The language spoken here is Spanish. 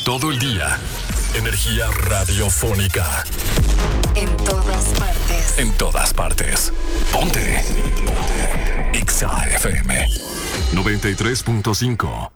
todo el día. Energía radiofónica. En todas partes. En todas partes. Ponte. Ponte. Exa FM 93.5.